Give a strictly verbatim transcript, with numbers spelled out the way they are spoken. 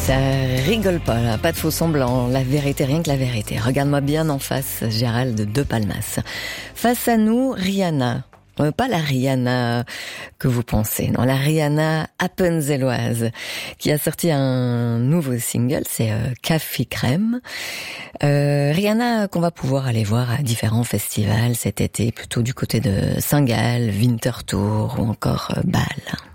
Ça rigole pas, là. Pas de faux semblants. La vérité, rien que la vérité. Regarde-moi bien en face, Gérald de Palmas. Face à nous, Rihanna. Euh, pas la Rihanna que vous pensez, non, la Rihanna appenzelloise, qui a sorti un nouveau single, c'est euh, Café Crème. Euh, Rihanna qu'on va pouvoir aller voir à différents festivals cet été, plutôt du côté de Saint-Gall, Winterthur ou encore euh, Bâle.